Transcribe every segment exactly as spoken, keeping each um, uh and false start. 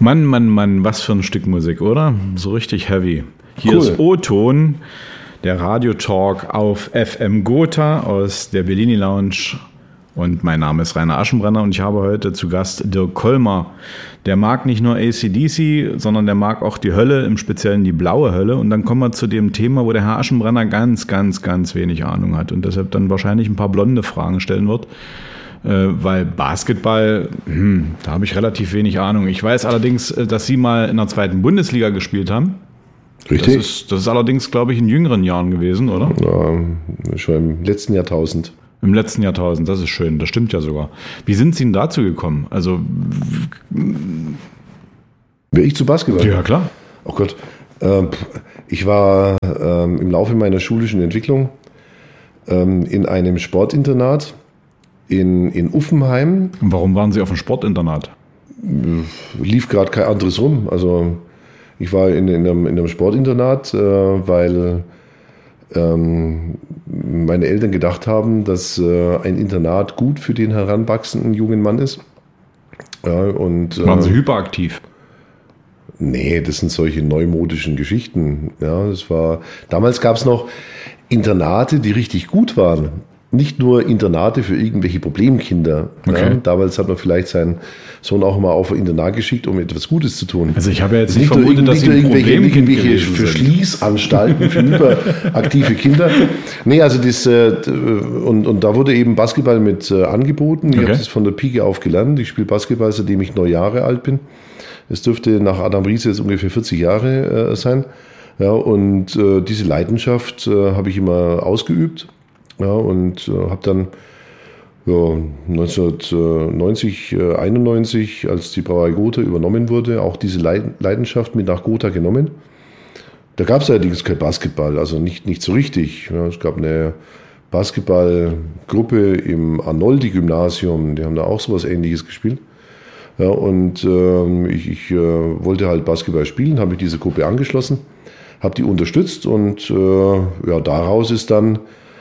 Mann, Mann, Mann, was für ein Stück Musik, oder? So richtig heavy. Hier Cool. ist O-Ton, der Radio-Talk auf F M Gotha aus der Bellini Lounge. Und mein Name ist Rainer Aschenbrenner und ich habe heute zu Gast Dirk Kollmar. Der mag nicht nur A C D C, sondern der mag auch die Hölle, im Speziellen die blaue Hölle. Und dann kommen wir zu dem Thema, wo der Herr Aschenbrenner ganz, ganz, ganz wenig Ahnung hat und deshalb dann wahrscheinlich ein paar blonde Fragen stellen wird. Weil Basketball, hm, da habe ich relativ wenig Ahnung. Ich weiß allerdings, dass Sie mal in der zweiten Bundesliga gespielt haben. Richtig. Das ist, das ist allerdings, glaube ich, in jüngeren Jahren gewesen, oder? Ja, schon im letzten Jahrtausend. Im letzten Jahrtausend, das ist schön, das stimmt ja sogar. Wie sind Sie denn dazu gekommen? Also, Wie ich zu Basketball? ja klar. Oh Gott. Ähm, ich war ähm, im Laufe meiner schulischen Entwicklung ähm, in einem Sportinternat in, in Uffenheim. Und warum waren Sie auf dem Sportinternat? Lief gerade kein anderes rum. Also ich war in, in, einem, in einem Sportinternat, äh, weil ähm, meine Eltern gedacht haben, dass äh, ein Internat gut für den heranwachsenden jungen Mann ist. Ja, und, äh, Waren Sie hyperaktiv? Nee, das sind solche neumodischen Geschichten. Ja, das war, damals gab es noch Internate, die richtig gut waren. Nicht nur Internate für irgendwelche Problemkinder. Okay. Ja, damals hat man vielleicht seinen Sohn auch mal auf ein Internat geschickt, um etwas Gutes zu tun. Also ich habe ja jetzt nicht Nicht vermutet, nur dass Sie ein irgendwelche, Problemkind irgendwelche gewesen sind. Verschließanstalten für überaktive Kinder. Nee, also das, äh, und, und da wurde eben Basketball mit äh, angeboten. Ich Okay. habe das von der Pike auf gelernt. Ich spiele Basketball, seitdem ich neun Jahre alt bin. Es dürfte nach Adam Riese jetzt ungefähr vierzig Jahre äh, sein. Ja, und äh, diese Leidenschaft äh, habe ich immer ausgeübt. Ja, und äh, habe dann ja, neunzehnhundertneunzig, äh, einundneunzig, als die Brauerei Gotha übernommen wurde, auch diese Leidenschaft mit nach Gotha genommen. Da gab es allerdings kein Basketball, also nicht, nicht so richtig. Ja, es gab eine Basketballgruppe im Arnoldi-Gymnasium, die haben da auch sowas Ähnliches gespielt. Ja, und ähm, ich, ich äh, wollte halt Basketball spielen, habe mich dieser Gruppe angeschlossen, habe die unterstützt und äh, ja, daraus ist dann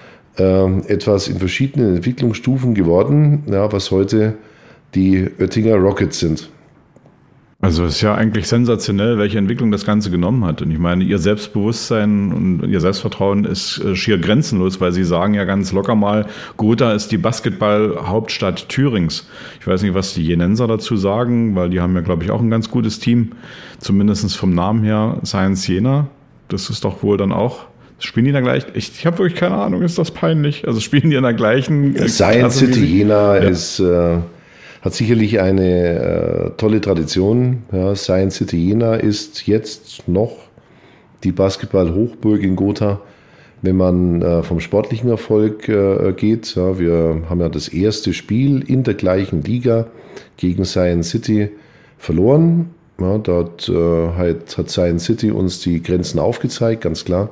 äh, etwas in verschiedenen Entwicklungsstufen geworden, ja, was heute die Oettinger Rockets sind. Also es ist ja eigentlich sensationell, welche Entwicklung das Ganze genommen hat. Und ich meine, Ihr Selbstbewusstsein und Ihr Selbstvertrauen ist schier grenzenlos, weil Sie sagen ja ganz locker mal, Gotha ist die Basketball-Hauptstadt Thürings. Ich weiß nicht, was die Jenenser dazu sagen, weil die haben ja, glaube ich, auch ein ganz gutes Team, zumindest vom Namen her, Science Jena. Das ist doch wohl dann auch, spielen die da gleich? Ich, ich habe wirklich keine Ahnung, ist das peinlich? Also spielen die in der gleichen Science Klasse wie City Sie? Jena Ja. ist... Äh, hat sicherlich eine äh, tolle Tradition. Ja, Science City Jena ist jetzt noch die Basketball-Hochburg in Gotha, wenn man äh, vom sportlichen Erfolg äh, geht. Ja, wir haben ja das erste Spiel in der gleichen Liga gegen Science City verloren. Ja, dort äh, hat, hat Science City uns die Grenzen aufgezeigt, ganz klar.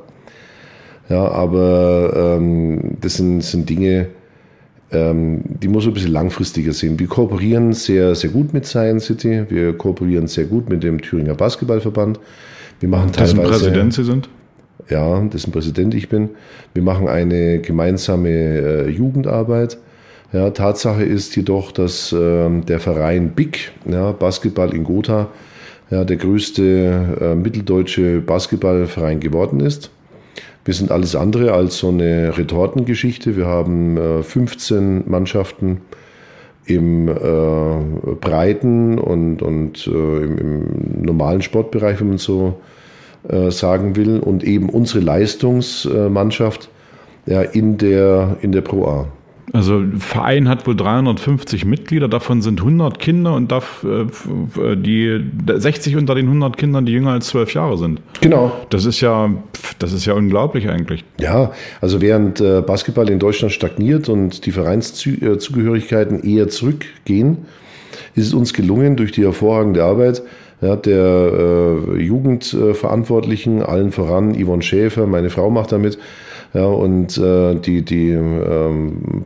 Ja, aber ähm, das sind, sind Dinge, Ähm, die muss ein bisschen langfristiger sehen. Wir kooperieren sehr, sehr gut mit Science City. Wir kooperieren sehr gut mit dem Thüringer Basketballverband. Wir machen teilweise, Dessen Präsident Sie sind? Ja, dessen Präsident ich bin. Wir machen eine gemeinsame äh, Jugendarbeit. Ja, Tatsache ist jedoch, dass äh, der Verein B I G, ja, Basketball in Gotha, ja, der größte äh, mitteldeutsche Basketballverein geworden ist. Wir sind alles andere als so eine Retortengeschichte. Wir haben äh, fünfzehn Mannschaften im äh, breiten und, und äh, im, im normalen Sportbereich, wenn man so äh, sagen will, und eben unsere Leistungsmannschaft ja, in der, in der Pro A. Also Verein hat wohl dreihundertfünfzig Mitglieder, davon sind hundert Kinder und darf, äh, die sechzig unter den hundert Kindern, die jünger als zwölf Jahre sind. Genau. Das ist ja, das ist ja unglaublich eigentlich. Ja, also während äh, Basketball in Deutschland stagniert und die Vereinszugehörigkeiten eher zurückgehen, ist es uns gelungen, durch die hervorragende Arbeit ja, der äh, Jugendverantwortlichen, allen voran Yvonne Schäfer, meine Frau macht damit, ja, und äh, die, die ähm,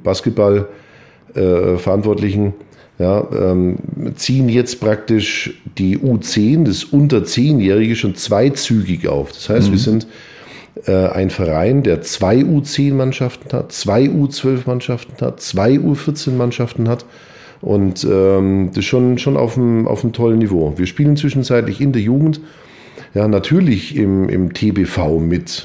Basketball-Verantwortlichen äh, ja, ähm, ziehen jetzt praktisch die U zehn, das unter zehnjährige, schon zweizügig auf. Das heißt, mhm. wir sind äh, ein Verein, der zwei U zehn Mannschaften hat, zwei U zwölf Mannschaften hat, zwei U vierzehn Mannschaften hat Und ähm, das ist schon, schon auf einem, auf einem tollen Niveau. Wir spielen zwischenzeitlich in der Jugend, ja, natürlich im, im T B V mit.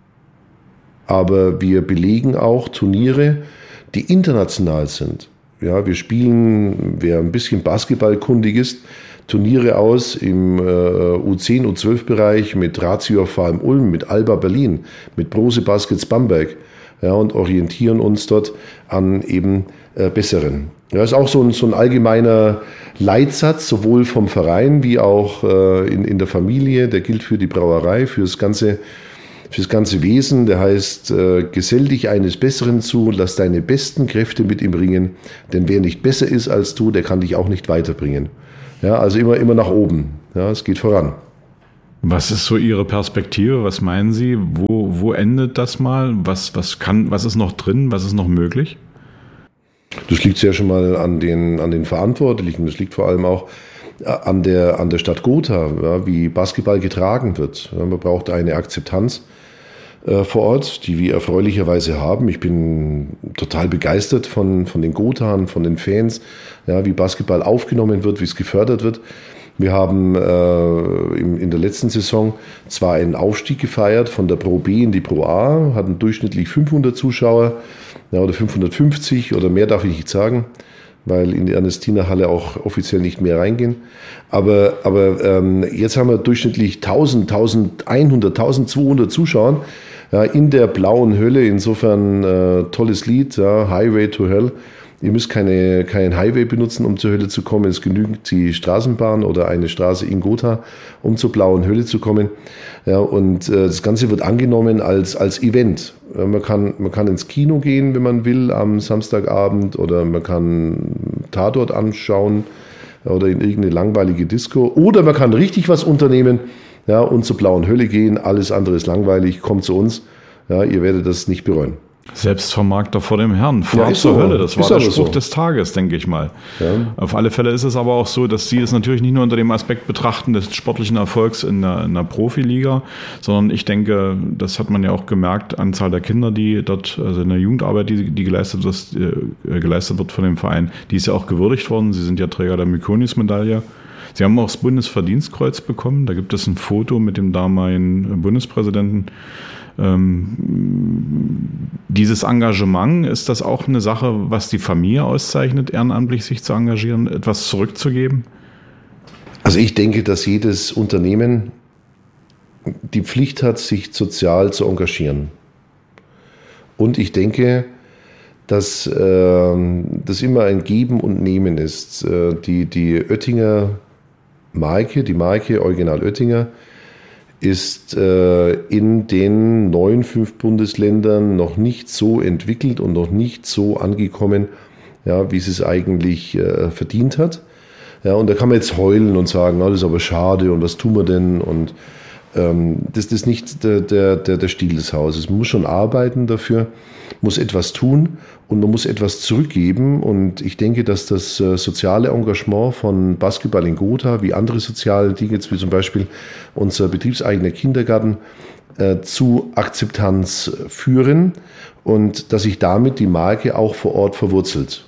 Aber wir belegen auch Turniere, die international sind. Ja, wir spielen, wer ein bisschen basketballkundig ist, Turniere aus im äh, U zehn, U zwölf Bereich mit Ratio F H M Ulm, mit Alba Berlin, mit Brose Baskets Bamberg, ja, und orientieren uns dort an eben äh, Besseren. Ja, ist auch so ein, so ein allgemeiner Leitsatz, sowohl vom Verein wie auch äh, in, in der Familie. Der gilt für die Brauerei, für das ganze, für das ganze Wesen. Der heißt, äh, gesell dich eines Besseren zu, lass deine besten Kräfte mit ihm ringen, denn wer nicht besser ist als du, der kann dich auch nicht weiterbringen. Ja, also immer, immer nach oben. Ja, es geht voran. Was ist so Ihre Perspektive? Was meinen Sie? Wo, wo endet das mal? Was, was kann, was ist noch drin? Was ist noch möglich? Das liegt sehr schon mal an den, an den Verantwortlichen. Das liegt vor allem auch an der, an der Stadt Gotha, ja, wie Basketball getragen wird. Ja, man braucht eine Akzeptanz äh, vor Ort, die wir erfreulicherweise haben. Ich bin total begeistert von, von den Gothaern, von den Fans, ja, wie Basketball aufgenommen wird, wie es gefördert wird. Wir haben äh, in, in der letzten Saison zwar einen Aufstieg gefeiert von der Pro B in die Pro A, hatten durchschnittlich fünfhundert Zuschauer, ja, oder fünfhundertfünfzig oder mehr darf ich nicht sagen, weil in die Ernestina-Halle auch offiziell nicht mehr reingehen. Aber, aber ähm, jetzt haben wir durchschnittlich tausend, eintausendeinhundert, eintausendzweihundert Zuschauer, ja, in der blauen Hölle. Insofern äh, tolles Lied, ja, Highway to Hell. Ihr müsst keine, keinen Highway benutzen, um zur Hölle zu kommen. Es genügt die Straßenbahn oder eine Straße in Gotha, um zur blauen Hölle zu kommen. Ja, und äh, das Ganze wird angenommen als, als Event. Ja, man kann, man kann ins Kino gehen, wenn man will, am Samstagabend, oder man kann Tatort anschauen oder in irgendeine langweilige Disco. Oder man kann richtig was unternehmen, ja, und zur blauen Hölle gehen. Alles andere ist langweilig. Kommt zu uns. Ja, ihr werdet das nicht bereuen. Selbstvermarkter vor dem Herrn. Fahrt ja, zur so. Hölle. Das war ist der Spruch so. des Tages, denke ich mal. Ja. Auf alle Fälle ist es aber auch so, dass Sie es natürlich nicht nur unter dem Aspekt betrachten des sportlichen Erfolgs in einer, in einer Profiliga, sondern ich denke, das hat man ja auch gemerkt, Anzahl der Kinder, die dort, also in der Jugendarbeit, die, die geleistet, wird, äh, geleistet wird von dem Verein, die ist ja auch gewürdigt worden. Sie sind ja Träger der Mykonos-Medaille. Sie haben auch das Bundesverdienstkreuz bekommen. Da gibt es ein Foto mit dem damaligen Bundespräsidenten. Ähm, dieses Engagement, ist das auch eine Sache, was die Familie auszeichnet, ehrenamtlich sich zu engagieren, etwas zurückzugeben? Also ich denke, dass jedes Unternehmen die Pflicht hat, sich sozial zu engagieren. Und ich denke, dass äh, das immer ein Geben und Nehmen ist. Äh, die, die Oettinger Marke, die Marke Original Oettinger, ist äh, in den neuen fünf Bundesländern noch nicht so entwickelt und noch nicht so angekommen, ja, wie es es eigentlich äh, verdient hat. Ja, und da kann man jetzt heulen und sagen, na, das ist aber schade und was tun wir denn? Und ähm, das, das ist nicht der, der, der, der Stil des Hauses. Man muss schon arbeiten dafür, muss etwas tun und man muss etwas zurückgeben. Und ich denke, dass das äh, soziale Engagement von Basketball in Gotha, wie andere soziale Dinge, wie zum Beispiel unser betriebseigener Kindergarten, äh, zu Akzeptanz führen und dass sich damit die Marke auch vor Ort verwurzelt.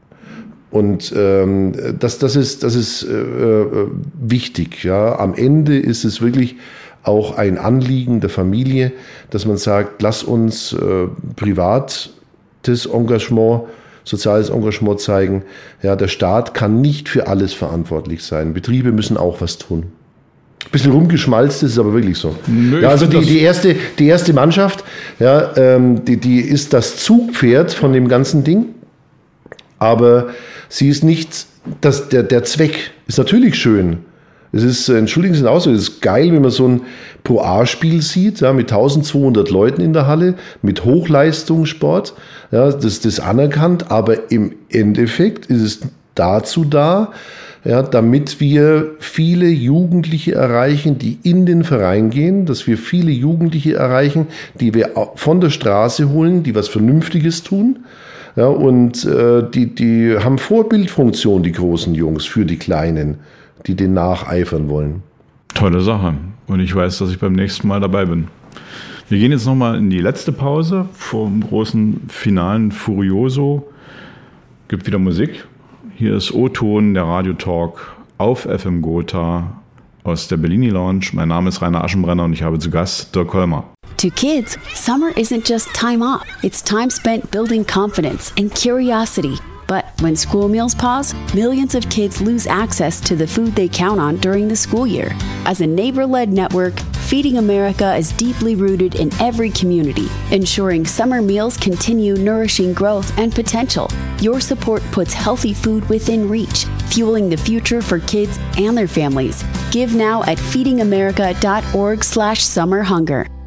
Und ähm, das, das ist, das ist äh, wichtig. Ja. Am Ende ist es wirklich auch ein Anliegen der Familie, dass man sagt, lass uns äh, privates Engagement, soziales Engagement zeigen. Ja, der Staat kann nicht für alles verantwortlich sein. Betriebe müssen auch was tun. Ein bisschen rumgeschmalzt ist es aber wirklich so. Nö, ja, also die, die, erste, die erste Mannschaft, ja, ähm, die, die ist das Zugpferd von dem ganzen Ding. Aber sie ist nicht, das, der, der Zweck ist natürlich schön. Es ist, entschuldigen Sie den Ausdruck, es ist geil, wenn man so ein Pro A-Spiel sieht, ja, mit eintausendzweihundert Leuten in der Halle, mit Hochleistungssport, ja, das, das ist anerkannt, aber im Endeffekt ist es dazu da, ja, damit wir viele Jugendliche erreichen, die in den Verein gehen, dass wir viele Jugendliche erreichen, die wir von der Straße holen, die was Vernünftiges tun. Ja, und äh, die, die haben Vorbildfunktion, die großen Jungs, für die Kleinen, die den nacheifern wollen. Tolle Sache. Und ich weiß, dass ich beim nächsten Mal dabei bin. Wir gehen jetzt nochmal in die letzte Pause vor dem großen finalen Furioso. Gibt wieder Musik. Hier ist O-Ton, der Radiotalk auf F M Gotha aus der Bellini Lounge. Mein Name ist Rainer Aschenbrenner und ich habe zu Gast Dirk Kolmer. To kids, summer isn't just time off. It's time spent building confidence and curiosity. But when school meals pause, millions of kids lose access to the food they count on during the school year. As a neighbor-led network, Feeding America is deeply rooted in every community, ensuring summer meals continue nourishing growth and potential. Your support puts healthy food within reach, fueling the future for kids and their families. Give now at feeding america dot org slash summer hunger.